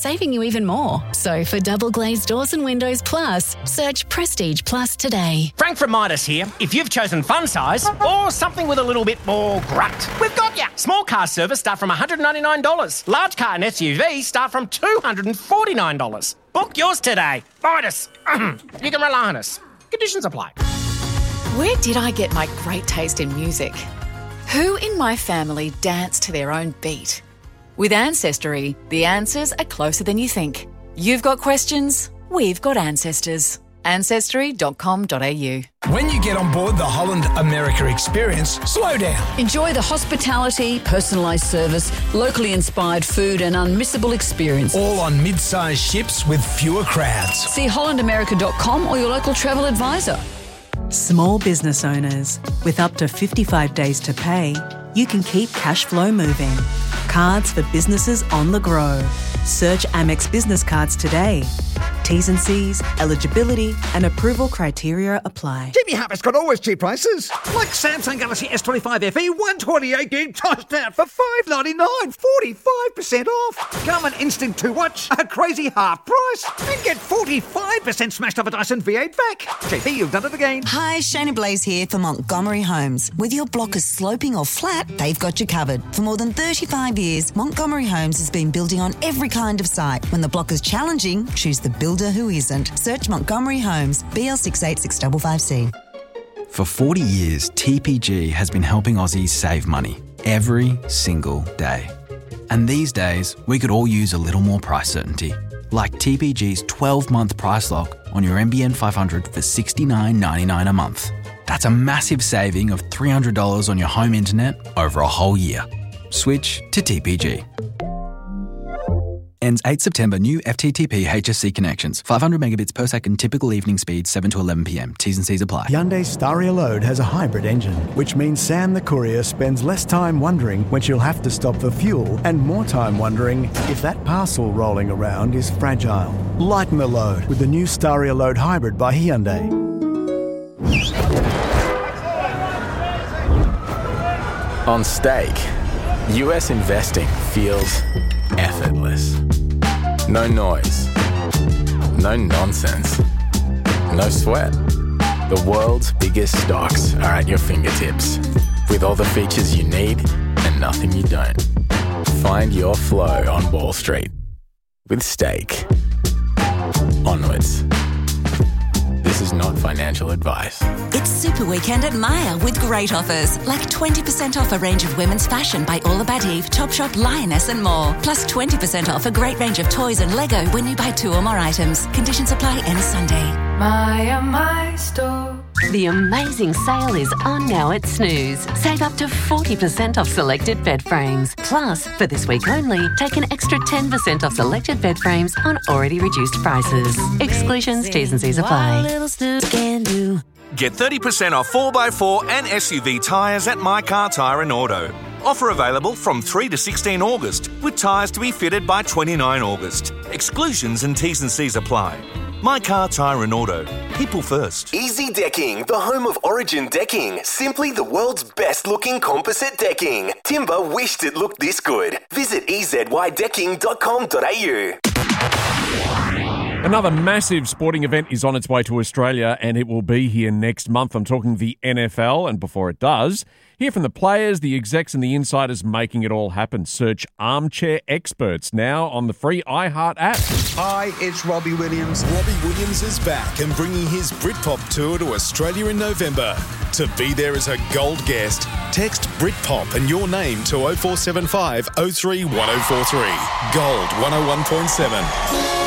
saving you even more. So for double glazed doors and windows plus, search Prestige Plus today. Frank from Midas here. If you've chosen fun size or something with a little bit more grunt, we've got ya. Small car service start from $199. Large car and SUV start from $249. Book yours today. Midas. You can rely on us. Conditions apply. Where did I get my great taste in music? Who in my family dance to their own beat? With Ancestry, the answers are closer than you think. You've got questions, we've got ancestors. Ancestry.com.au. When you get on board the Holland America experience, slow down. Enjoy the hospitality, personalised service, locally inspired food and unmissable experience. All on mid-sized ships with fewer crowds. See hollandamerica.com or your local travel advisor. Small business owners, with up to 55 days to pay, you can keep cash flow moving. Cards for businesses on the go. Search Amex Business Cards today. T's and C's, eligibility and approval criteria apply. Jimmy Harper's got always cheap prices. Like Samsung Galaxy S25 FE 128GB tossed out for $599, 45% off. Come and instant 2-watch, a crazy half price, and get 45% smashed off a Dyson V8 vac. JP, you've done it again. Hi, Shayna Blaze here for Montgomery Homes. Whether your block is sloping or flat, they've got you covered. For more than 35 years, Montgomery Homes has been building on every kind of site. When the block is challenging, choose the builder who isn't. Search Montgomery Homes, BL686555C. For 40 years, TPG has been helping Aussies save money every single day. And these days, we could all use a little more price certainty. Like TPG's 12-month price lock on your NBN 500 for $69.99 a month. That's a massive saving of $300 on your home internet over a whole year. Switch to TPG. Ends 8 September. New FTTP HSC connections. 500 megabits per second. Typical evening speed 7 to 11 p.m. T's and C's apply. Hyundai Staria Load has a hybrid engine, which means Sam the courier spends less time wondering when she'll have to stop for fuel and more time wondering if that parcel rolling around is fragile. Lighten the load with the new Staria Load Hybrid by Hyundai. On Stake, US investing feels effortless. No noise, no nonsense, no sweat. The world's biggest stocks are at your fingertips, with all the features you need and nothing you don't. Find your flow on Wall Street with Stake. Onwards. This is not financial advice. It's Super Weekend at Myer with great offers, like 20% off a range of women's fashion by All About Eve, Topshop, Lioness and more. Plus 20% off a great range of toys and Lego when you buy 2 or more items. Conditions apply any Sunday. My store. The amazing sale is on now at Snooze. Save up to 40% off selected bed frames. Plus, for this week only, take an extra 10% off selected bed frames on already reduced prices. Exclusions, T's and C's apply. Get 30% off 4x4 and SUV tyres at My Car Tyre and Auto. Offer available from 3 to 16 August, with tyres to be fitted by 29 August. Exclusions and T's and C's apply. My Car Tyre and Auto. People first. Easy Decking, the home of Origin Decking. Simply the world's best looking composite decking. Timber wished it looked this good. Visit ezydecking.com.au. Another massive sporting event is on its way to Australia, and it will be here next month. I'm talking the NFL, and before it does, hear from the players, the execs and the insiders making it all happen. Search Armchair Experts now on the free iHeart app. Hi, it's Robbie Williams. Robbie Williams is back and bringing his Britpop tour to Australia in November. To be there as a gold guest, text Britpop and your name to 0475 03 1043. Gold 101.7.